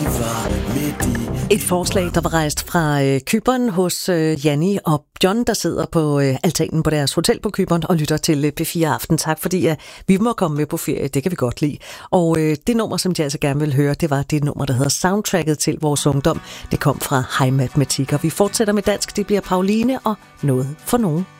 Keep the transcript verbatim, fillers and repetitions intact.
Et forslag, der var rejst fra øh, Cypern hos øh, Janni og John, der sidder på øh, altanen på deres hotel på Cypern og lytter til øh, P fire Aften. Tak fordi øh, vi må komme med på ferie, det kan vi godt lide. Og øh, det nummer, som jeg altså gerne vil høre, det var det nummer, der hedder Soundtracket til vores ungdom. Det kom fra High Matematik, og vi fortsætter med dansk. Det bliver Pauline og Noget for nogen.